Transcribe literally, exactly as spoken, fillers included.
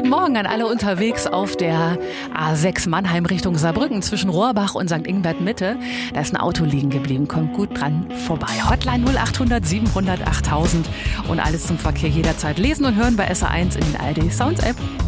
guten Morgen an alle unterwegs auf der A sechs Mannheim Richtung Saarbrücken zwischen Rohrbach und Sankt Ingbert Mitte. Da ist ein Auto liegen geblieben, kommt gut dran vorbei. Hotline null acht hundert siebenhundert achttausend und alles zum Verkehr jederzeit lesen und hören bei S R eins in den A R D Sounds App.